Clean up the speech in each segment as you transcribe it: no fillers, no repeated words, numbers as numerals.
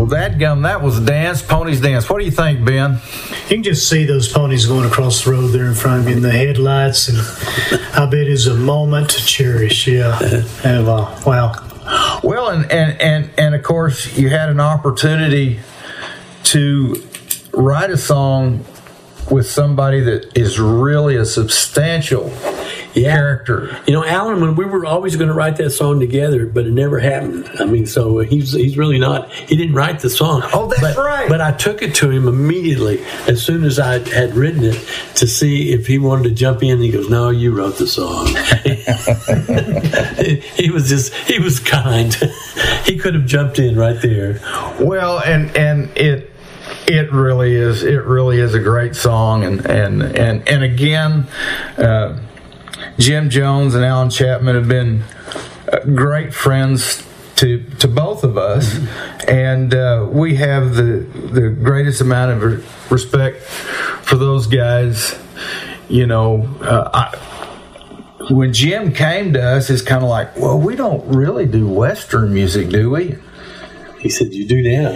Well, dadgum, that was Dance, Ponies Dance. What do you think, Ben? You can just see those ponies going across the road there in front of you in the headlights, and I bet it's a moment to cherish. Yeah, and, wow. Well, and of course, you had an opportunity to write a song with somebody that is really a substantial character. You know, Alan, when we were always going to write that song together, but it never happened. I mean, so he's really not, he didn't write the song. Oh, that's right. But I took it to him immediately as soon as I had written it to see if he wanted to jump in. He goes, "No, you wrote the song." He was kind. He could have jumped in right there. Well, and it really is a great song, and again, Jim Jones and Alan Chapman have been great friends to both of us, and we have the greatest amount of respect for those guys. You know, when Jim came to us, it's kind of like, well, we don't really do Western music, do we? He said, "You do now."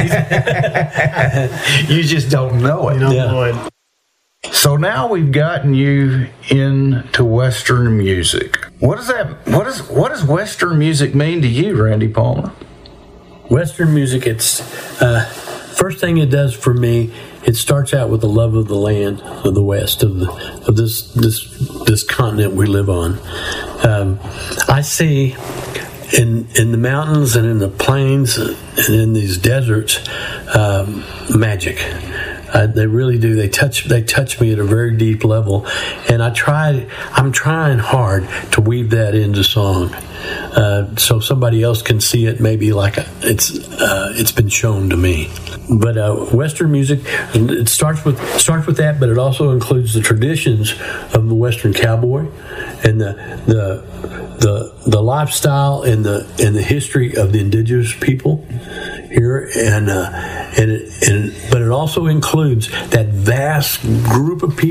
You just don't know it. You don't know it. So now we've gotten you into Western music. What does Western music mean to you, Randy Palmer? Western music, it's first thing it does for me, it starts out with the love of the land of the West, of this continent we live on. I see in the mountains and in the plains and in these deserts magic. They really do. They touch me at a very deep level, and I'm trying hard to weave that into song, so somebody else can see it. Maybe like it's been shown to me. But Western music, it starts with that, but it also includes the traditions of the Western cowboy and the lifestyle and the history of the indigenous people here, but it also includes that vast group of people